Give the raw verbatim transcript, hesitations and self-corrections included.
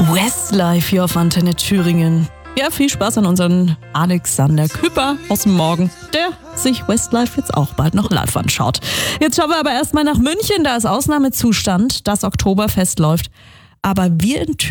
Westlife hier auf Antenne Thüringen. Ja, viel Spaß an unseren Alexander Küpper aus dem Morgen, der sich Westlife jetzt auch bald noch live anschaut. Jetzt schauen wir aber erstmal nach München, da ist Ausnahmezustand, das Oktoberfest läuft. Aber wir in Thüringen